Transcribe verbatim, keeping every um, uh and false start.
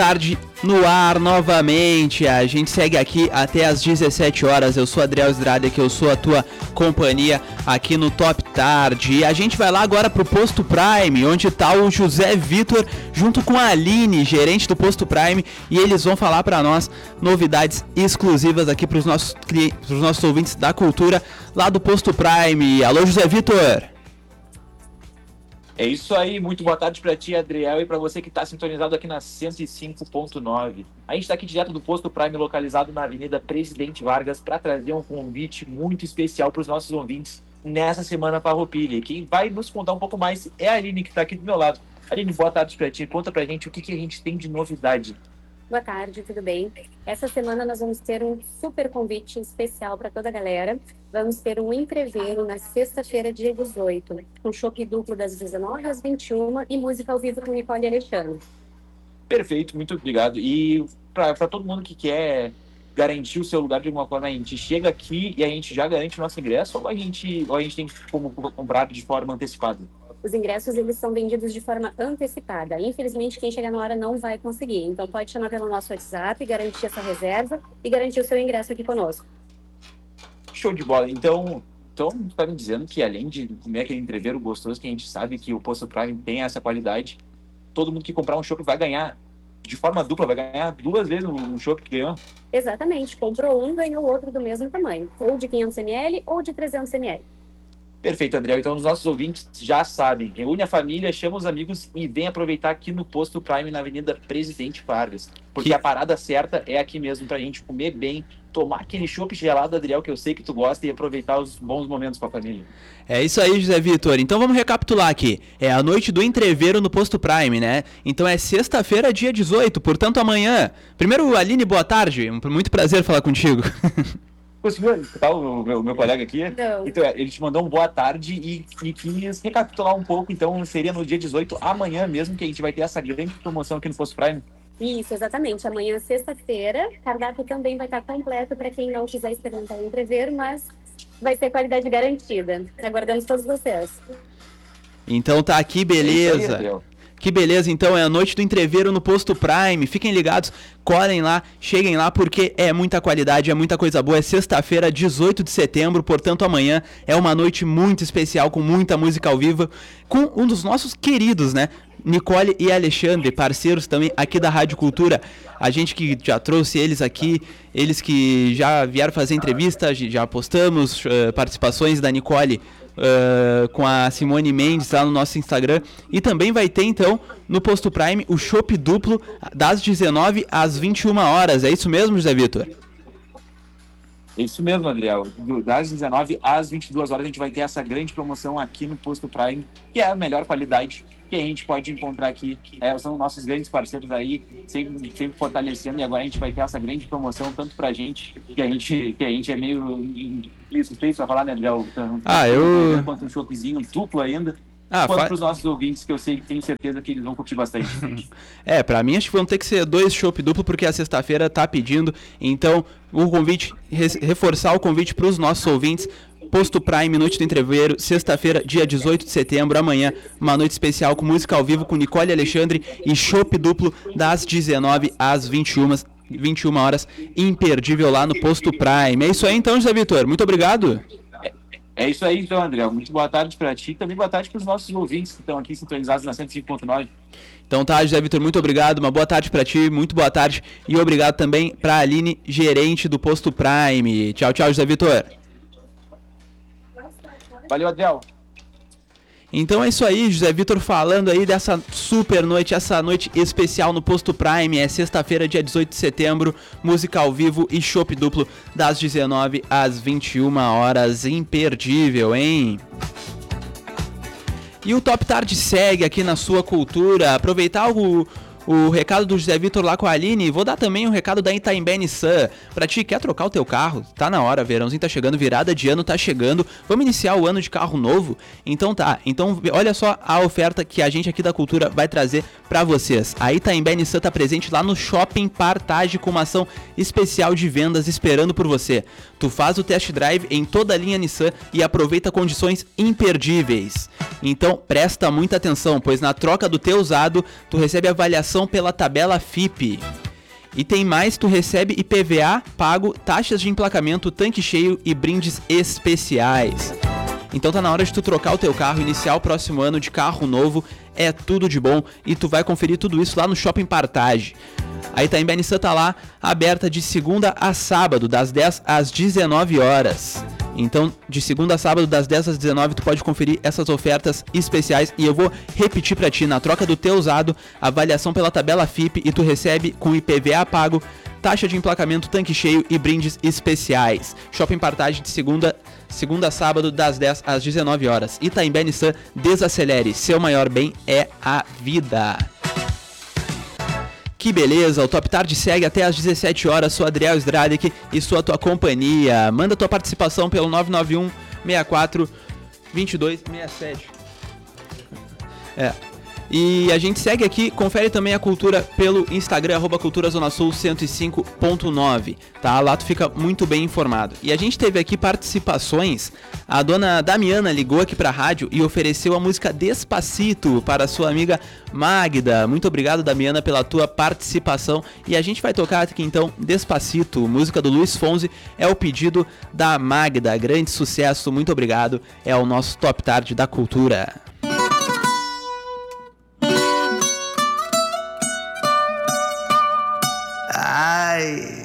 Tarde no ar novamente, a gente segue aqui até as dezessete horas, eu sou Adriel Estrada, que eu sou a tua companhia aqui no Top Tarde, e a gente vai lá agora pro Posto Prime, onde tá o José Vitor junto com a Aline, gerente do Posto Prime, e eles vão falar para nós novidades exclusivas aqui pros nossos, pros nossos ouvintes da cultura lá do Posto Prime. Alô, José Vitor! É isso aí, muito boa tarde para ti, Adriel, e para você que está sintonizado aqui na cento e cinco ponto nove. A gente está aqui direto do Posto Prime, localizado na Avenida Presidente Vargas, para trazer um convite muito especial para os nossos ouvintes nessa Semana Farroupilha. E quem vai nos contar um pouco mais é a Aline, que está aqui do meu lado. Aline, boa tarde para ti, conta para a gente o que, que a gente tem de novidade. Boa tarde, tudo bem? Essa semana nós vamos ter um super convite especial para toda a galera. Vamos ter um entreveiro na sexta-feira, dia dezoito, com chopp duplo das dezenove às vinte e uma e música ao vivo com Nicole e Alexandre. Perfeito, muito obrigado. E para todo mundo que quer garantir o seu lugar de alguma forma, a gente chega aqui e a gente já garante o nosso ingresso, ou a gente, ou a gente tem como comprar de forma antecipada? Os ingressos, eles são vendidos de forma antecipada. Infelizmente, quem chegar na hora não vai conseguir. Então, pode chamar pelo nosso WhatsApp, garantir essa reserva e garantir o seu ingresso aqui conosco. Show de bola. Então, então tu está me dizendo que além de comer aquele entreveiro gostoso, que a gente sabe que o Posto Prime tem essa qualidade, todo mundo que comprar um chopp vai ganhar de forma dupla, vai ganhar duas vezes um chopp que ganhou? Exatamente. Comprou um, ganhou o outro do mesmo tamanho. Ou de quinhentos mililitros ou de trezentos mililitros. Perfeito, Adriel. Então, os nossos ouvintes já sabem. Reúne a família, chama os amigos e vem aproveitar aqui no Posto Prime, na Avenida Presidente Vargas. Porque que... a parada certa é aqui mesmo, pra gente comer bem, tomar aquele chopp gelado, Adriel, que eu sei que tu gosta, e aproveitar os bons momentos com a família. É isso aí, José Vitor. Então, vamos recapitular aqui. É a noite do entreveiro no Posto Prime, né? Então, é sexta-feira, dia dezoito, portanto, amanhã. Primeiro, Aline, boa tarde. Muito prazer falar contigo. Conseguiu escutar o meu, meu colega aqui? Não. Então, ele te mandou um boa tarde e, e quis recapitular um pouco. Então, seria no dia dezoito, amanhã mesmo, que a gente vai ter essa grande promoção aqui no Posto Prime. Isso, exatamente. Amanhã, sexta-feira, o cardápio também vai estar completo para quem não quiser experimentar o entreveiro, mas vai ser qualidade garantida. Aguardamos todos vocês. Então tá aqui, beleza. É Que beleza, então é a noite do entreveiro no Posto Prime. Fiquem ligados, colhem lá, cheguem lá, porque é muita qualidade, é muita coisa boa. É sexta-feira, dezoito de setembro, portanto amanhã é uma noite muito especial, com muita música ao vivo, com um dos nossos queridos, né? Nicole e Alexandre, parceiros também aqui da Rádio Cultura. A gente que já trouxe eles aqui, eles que já vieram fazer entrevista, já postamos uh, participações da Nicole Uh, com a Simone Mendes lá no nosso Instagram. E também vai ter então no Posto Prime o chopp duplo das dezenove às vinte e uma horas. É isso mesmo, José Vitor? É isso mesmo, Adriel. Das dezenove às vinte e duas horas a gente vai ter essa grande promoção aqui no Posto Prime, que é a melhor qualidade que a gente pode encontrar aqui. É, são nossos grandes parceiros aí, sempre, sempre fortalecendo, e agora a gente vai ter essa grande promoção, tanto pra gente, que a gente, que a gente é meio suspeito pra falar, né, Adriel? Tanto, ah, eu... Quanto um choppzinho duplo ainda. Ah, quanto fa... pros nossos ouvintes, que eu sei, tenho certeza que eles vão curtir bastante. É, pra mim acho que vão ter que ser dois chopp duplo, porque a sexta-feira tá pedindo. Então, o convite, reforçar o convite pros nossos ouvintes. Posto Prime, noite do entreveiro, sexta-feira, dia dezoito de setembro, amanhã, uma noite especial com música ao vivo com Nicole e Alexandre e chopp duplo das dezenove às vinte e uma horas, imperdível lá no Posto Prime. É isso aí então, José Vitor, muito obrigado. É, é isso aí então, André, muito boa tarde para ti e também boa tarde para os nossos ouvintes que estão aqui sintonizados na cento e cinco ponto nove. Então tá, José Vitor, muito obrigado, uma boa tarde para ti, muito boa tarde e obrigado também para Aline, gerente do Posto Prime. Tchau, tchau, José Vitor. Valeu, Adel. Então é isso aí, José Vitor falando aí dessa super noite, essa noite especial no Posto Prime. É sexta-feira, dia dezoito de setembro, música ao vivo e chopp duplo das dezenove às vinte e uma horas, imperdível, hein? E o Top Tarde segue aqui na sua cultura. Aproveitar o... o recado do José Vitor lá com a Aline, vou dar também um recado da Itaimbé Nissan. Pra ti, quer trocar o teu carro? Tá na hora, verãozinho tá chegando, virada de ano tá chegando, vamos iniciar o ano de carro novo? Então tá, então olha só a oferta que a gente aqui da Cultura vai trazer pra vocês. A Itaimbé Nissan tá presente lá no Shopping Partage com uma ação especial de vendas esperando por você. Tu faz o test drive em toda a linha Nissan e aproveita condições imperdíveis. Então presta muita atenção, pois na troca do teu usado, tu recebe avaliação avaliação pela tabela F I P. E tem mais, tu recebe I P V A pago, taxas de emplacamento, tanque cheio e brindes especiais. Então tá na hora de tu trocar o teu carro, iniciar o próximo ano de carro novo, é tudo de bom e tu vai conferir tudo isso lá no Shopping Partage. A Itaimbé Nissan tá lá, aberta de segunda a sábado, das dez às dezenove horas. Então, de segunda a sábado, das dez às dezenove, tu pode conferir essas ofertas especiais. E eu vou repetir pra ti, na troca do teu usado, avaliação pela tabela F I P e tu recebe com I P V A pago, taxa de emplacamento, tanque cheio e brindes especiais. Shopping Partage de segunda, segunda a sábado, das dez às dezenove horas. Itaimbé Nissan, desacelere, seu maior bem é a vida. Que beleza, o Top Tarde segue até às dezessete horas, sou Adriel Stradek e sou a tua companhia. Manda tua participação pelo nove nove um, seis quatro, dois dois seis sete. É. E a gente segue aqui, confere também a Cultura pelo Instagram, arroba Cultura Zona Sul cento e cinco ponto nove, tá? Lá tu fica muito bem informado. E a gente teve aqui participações, a dona Damiana ligou aqui pra rádio e ofereceu a música Despacito para a sua amiga Magda. Muito obrigado, Damiana, pela tua participação. E a gente vai tocar aqui então Despacito, música do Luiz Fonsi, é o pedido da Magda, grande sucesso, muito obrigado, é o nosso Top Tarde da Cultura. Ay.